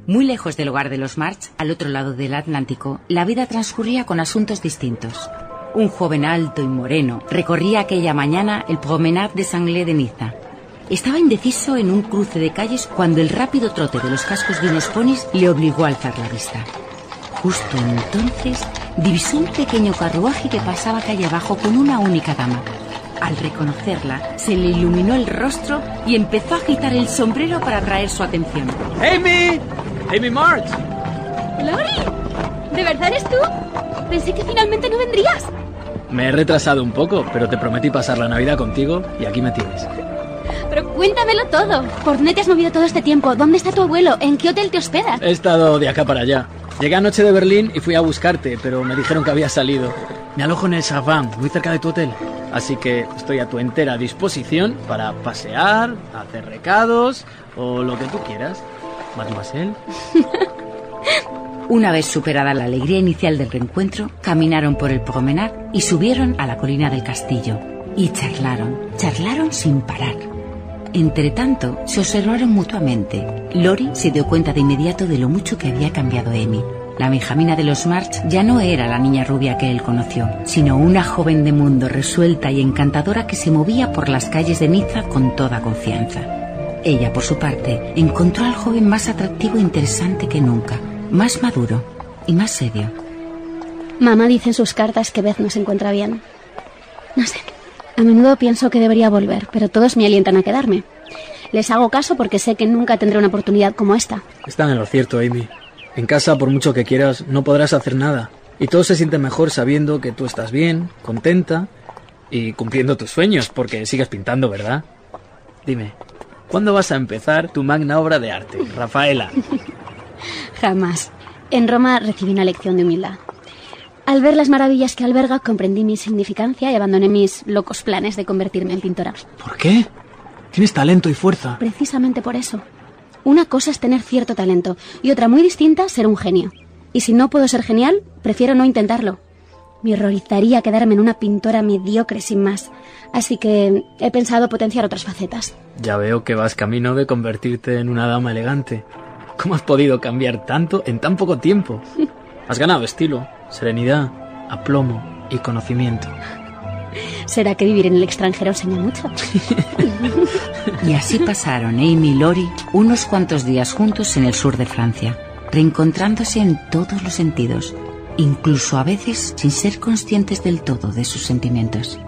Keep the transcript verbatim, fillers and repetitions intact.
Muy lejos del hogar de los March, al otro lado del Atlántico, la vida transcurría con asuntos distintos. Un joven alto y moreno recorría aquella mañana el Promenade des Anglais de Niza. Estaba indeciso en un cruce de calles cuando el rápido trote de los cascos de unos ponis le obligó a alzar la vista. Justo entonces divisó un pequeño carruaje que pasaba calle abajo con una única dama. Al reconocerla, se le iluminó el rostro y empezó a agitar el sombrero para atraer su atención. ¡Amy! ¡Amy March! ¡Lori! ¿De verdad eres tú? Pensé que finalmente no vendrías. Me he retrasado un poco, pero te prometí pasar la Navidad contigo y aquí me tienes. Pero cuéntamelo todo. ¿Por dónde te has movido todo este tiempo? ¿Dónde está tu abuelo? ¿En qué hotel te hospedas? He estado de acá para allá. Llegué anoche de Berlín y fui a buscarte, pero me dijeron que habías salido. Me alojo en el Savoy, muy cerca de tu hotel. Así que estoy a tu entera disposición para pasear, hacer recados o lo que tú quieras. Mademoiselle. Una vez superada la alegría inicial del reencuentro, caminaron por el Promenade y subieron a la colina del castillo. Y charlaron, charlaron sin parar. Entretanto, se observaron mutuamente. Lori se dio cuenta de inmediato de lo mucho que había cambiado Amy. La Benjamina de los March ya no era la niña rubia que él conoció, sino una joven de mundo resuelta y encantadora que se movía por las calles de Niza con toda confianza. Ella, por su parte, encontró al joven más atractivo e interesante que nunca, más maduro y más serio. Mamá dice en sus cartas que Beth no se encuentra bien. No sé, a menudo pienso que debería volver, pero todos me alientan a quedarme. Les hago caso porque sé que nunca tendré una oportunidad como esta. Están en lo cierto, Amy. En casa, por mucho que quieras, no podrás hacer nada. Y todo se siente mejor sabiendo que tú estás bien, contenta y cumpliendo tus sueños, porque sigues pintando, ¿verdad? Dime, ¿cuándo vas a empezar tu magna obra de arte, Rafaela? Jamás. En Roma recibí una lección de humildad. Al ver las maravillas que alberga, comprendí mi insignificancia y abandoné mis locos planes de convertirme en pintora. ¿Por qué? Tienes talento y fuerza. Precisamente por eso. Una cosa es tener cierto talento y otra muy distinta, ser un genio. Y si no puedo ser genial, prefiero no intentarlo. Me horrorizaría quedarme en una pintora mediocre sin más. Así que he pensado potenciar otras facetas. Ya veo que vas camino de convertirte en una dama elegante. ¿Cómo has podido cambiar tanto en tan poco tiempo? Has ganado estilo, serenidad, aplomo y conocimiento. ¿Será que vivir en el extranjero enseña mucho? Y así pasaron Amy y Lori unos cuantos días juntos en el sur de Francia, reencontrándose en todos los sentidos, incluso a veces sin ser conscientes del todo de sus sentimientos.